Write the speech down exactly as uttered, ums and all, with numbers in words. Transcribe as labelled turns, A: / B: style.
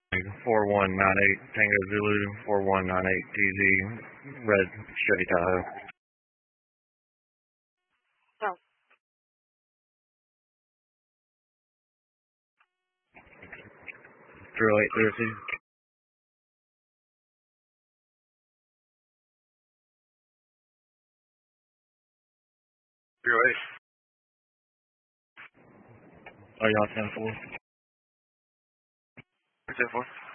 A: four one nine eight Tango Zulu, four one nine eight T Z, red Chevy Tahoe.
B: Oh.
A: Zero eight zero two.
C: Zero eight.
A: Oh, y'all ten four.
C: ten four.